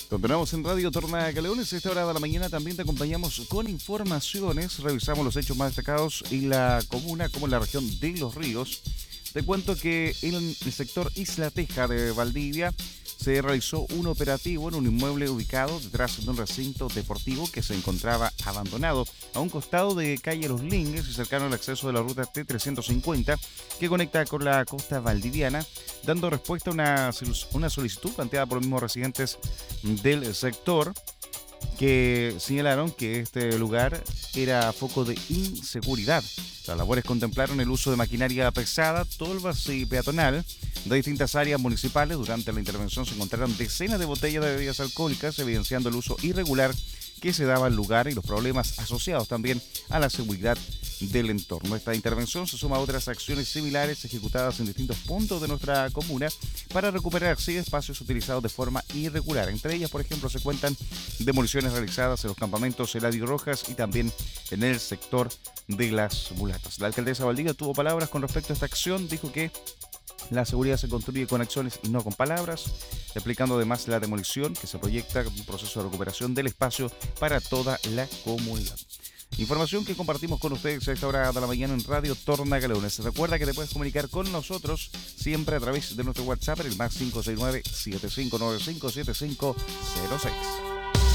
Continuamos en Radio Tornagaleones. A esta hora de la mañana también te acompañamos con informaciones. Revisamos los hechos más destacados en la comuna, como en la región de Los Ríos. Te cuento que en el sector Isla Teja de Valdivia se realizó un operativo en un inmueble ubicado detrás de un recinto deportivo que se encontraba abandonado a un costado de calle Los Lingues y cercano al acceso de la ruta T350 que conecta con la costa valdiviana, dando respuesta a una solicitud planteada por los mismos residentes del sector, que señalaron que este lugar era foco de inseguridad. Las labores contemplaron el uso de maquinaria pesada, tolvas y peatonal de distintas áreas municipales. Durante la intervención se encontraron decenas de botellas de bebidas alcohólicas, evidenciando el uso irregular que se daba al lugar y los problemas asociados también a la seguridad del entorno. Esta intervención se suma a otras acciones similares ejecutadas en distintos puntos de nuestra comuna para recuperar así espacios utilizados de forma irregular. Entre ellas, por ejemplo, se cuentan demoliciones realizadas en los campamentos Eladio Rojas y también en el sector de las Mulatas. La alcaldesa Valdivia tuvo palabras con respecto a esta acción. Dijo que la seguridad se construye con acciones y no con palabras, explicando además la demolición que se proyecta como un proceso de recuperación del espacio para toda la comunidad. Información que compartimos con ustedes a esta hora de la mañana en Radio Tornagaleones. Recuerda que te puedes comunicar con nosotros siempre a través de nuestro WhatsApp en el +569-7595-7506.